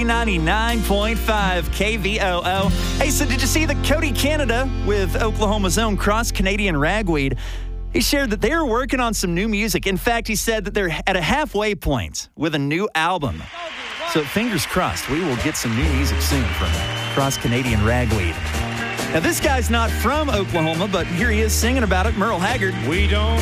Z99.5 KVOO. Hey, so did you see that Cody Canada with Oklahoma's own Cross Canadian Ragweed? He shared that they are working on some new music. In fact, he said that they're at a halfway point with a new album. So fingers crossed, we will get some new music soon from Cross Canadian Ragweed. Now, this guy's not from Oklahoma, but here he is singing about it. Merle Haggard. We don't